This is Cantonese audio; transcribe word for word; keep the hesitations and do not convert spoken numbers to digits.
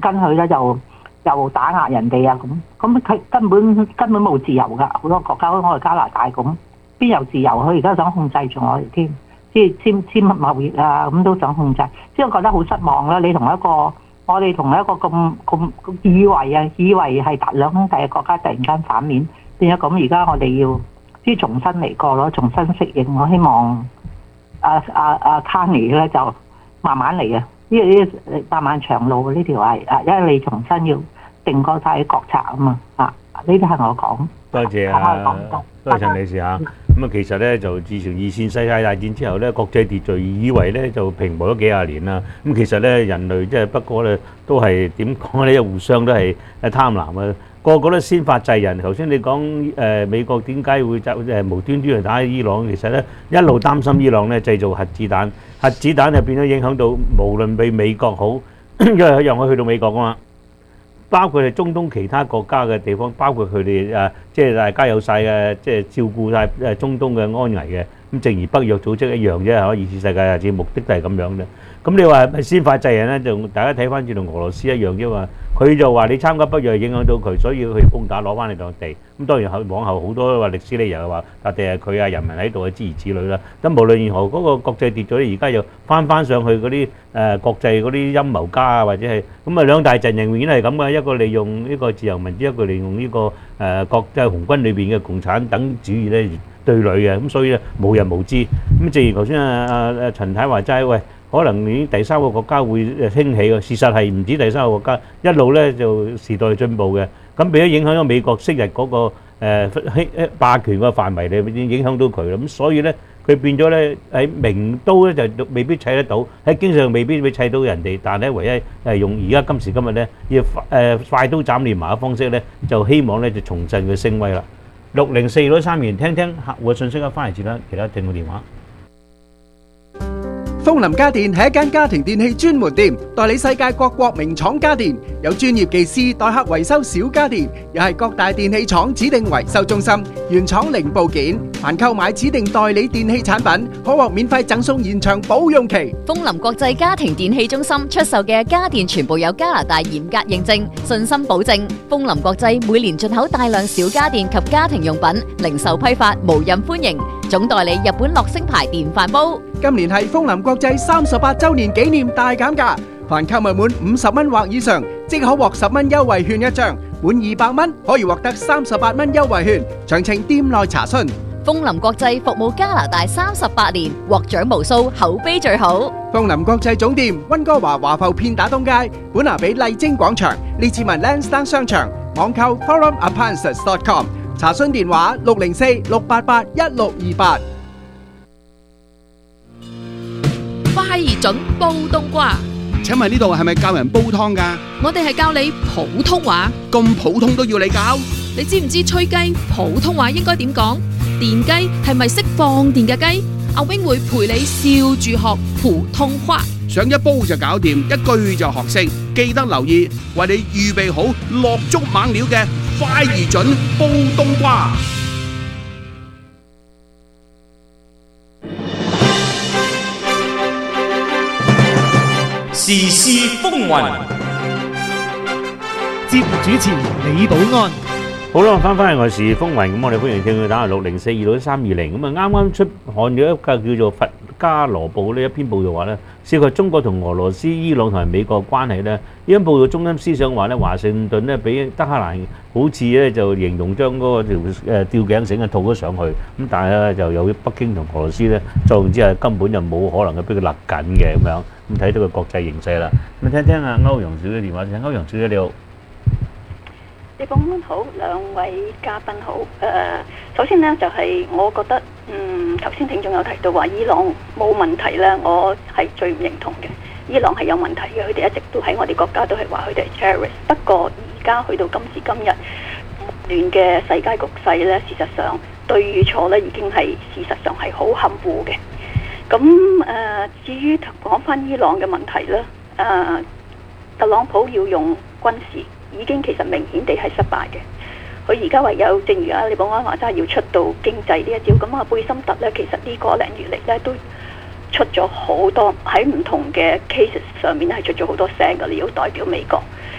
跟佢咧就又打壓人哋啊咁，咁佢根本根本冇自由㗎，好多國家好似我哋加拿大咁，邊有自由？佢而家想控制住我哋添，即係簽簽貿易啊咁都想控制，即係我覺得好失望啦！你同一個我哋同一個咁咁以為啊以為係達兩兄弟嘅國家，突然間反面變咗咁，而家我哋要即係重新嚟過咯，重新適應。我希望阿阿阿 Carney 咧就慢慢嚟啊！呢啲漫漫長路呢條係啊，因為你重新要定過晒國策啊嘛啊！呢啲係我講。 多謝啊，多謝陳女士嚇。咁啊，其實咧就自從二次世界大戰之後咧，國際秩序以為咧就平和咗幾廿年啦。咁其實咧人類即係不過咧都係點講咧？互相都係誒貪婪啊！個個都先發制人。頭先你講誒美國點解會就誒無端端去打伊朗？其實咧一路擔心伊朗咧製造核子彈，核子彈就變咗影響到無論俾美國好，因為佢讓佢去到美國啊嘛。包括係中東其他國家嘅地方，包括佢哋誒，即係大家有晒嘅，即係照顧晒誒中東嘅安危嘅。咁正如北約組織一樣啫，嚇二次世界大戰目的都係咁樣嘅。咁你話係咪先發制人咧？就大家睇翻轉同俄羅斯一樣啫嘛。佢就話你參加北約影響到佢，所以要去攻打攞翻你當地。咁當然後往後好多話歷史理由話，特地係佢啊人民喺度嘅諸如此類啦。咁無論如何，嗰個國際秩序而家又翻翻上去嗰啲誒國際嗰啲陰謀家啊，或者係咁啊兩大陣營永遠係咁嘅，一個利用呢個自由民主，一個利用呢個誒國際紅軍裏邊嘅共產等主義咧對壘嘅。咁所以咧無人無知。咁正如頭先啊啊啊陳太話齋，喂。可能已經第三個國家會誒興起嘅，事實係唔止第三個國家，一路咧就時代進步嘅，咁變咗影響咗美國昔日嗰個誒興霸權個範圍裏邊影響到佢啦，咁所以咧佢變咗咧喺名刀咧就未必砌得到，喺經濟上未必會砌到人哋，但係咧唯一係用而家今時今日咧要誒快刀斬亂麻嘅方式咧，就希望咧就重振佢聲威啦。六零四攞三元聽聽客戶嘅信息啦，翻嚟接啦其他聽眾電話。 風林家電係一間家庭電器專門店，代理世界各國名廠家電，有專業技師代客維修小家電，又係各大電器廠指定維修中心，原廠零部件。凡購買指定代理電器產品，可獲免費贈送延長保用期。 風林國際家庭電器中心出售嘅家電全部有加拿大嚴格認證，信心保證。風林國際每年進口大量小家電及家庭用品，零售批發無任歡迎。總代理日本樂聲牌電飯煲。 今年係風林國際三十八周年紀念大減價，凡購物滿五十蚊或以上，即可獲十蚊優惠券一張；滿二百蚊可以獲得三十八蚊優惠券。詳情店內查詢。 風林國際服務加拿大三十八年，獲獎無數，口碑最好。 風林國際總店溫哥華華埠片打東街，本拿比麗晶廣場，列治文 Lansdowne 商場，網購 forum appliances dot com。查詢電話六零四六八八一六二八。 快而準煲冬瓜。 請問呢度係咪教人煲湯㗎？ 我哋係教你普通話。 咁普通都要你教？ 你知唔知吹雞普通話應該點講？電雞係咪識放電嘅雞？阿 wing 會陪你笑住學普通話。 想一煲就搞掂，一句就學識。記得留意，為你預備好落足猛料嘅快而準煲冬瓜。 時事風雲， 節目主持李寶安。 好啦，翻返嚟我時事風雲，咁我哋歡迎聽佢打嚟六零四二六一三二零。咁啊，啱啱出刊咗一個叫做《佛家羅報》呢一篇報道話咧，涉及中國同俄羅斯、伊朗同埋美國關係咧。呢篇報道中心思想話咧，華盛頓咧俾德黑蘭好似咧就形容將嗰個條誒吊頸繩啊套咗上去，咁但係咧就有北京同俄羅斯咧作用之下根本就冇可能嘅俾佢勒緊嘅咁樣。咁睇到個國際形勢啦。咁聽聽阿歐陽小姐電話先，歐陽小姐你好。 你講得好，兩位嘉賓好。誒、呃，首先呢，就係、是、我覺得，嗯，頭先聽眾有提到話伊朗冇問題咧，我係最唔認同嘅。伊朗係有問題嘅，佢哋一直都喺我哋國家都係話佢哋係 terrorist。不過而家去到今時今日，亂嘅世界局勢咧，事實上對與錯咧已經係事實上係好含糊嘅。咁誒、呃，至於講翻伊朗嘅問題咧，誒、呃，特朗普要用軍事。已經其實明顯地係失敗嘅，佢而家唯有正如啊李寶安話齋要出到經濟呢一招，咁啊貝森特咧其實呢個零月嚟咧都出咗好多喺唔同嘅 cases 上面係出咗好多聲㗎，你要代表美國。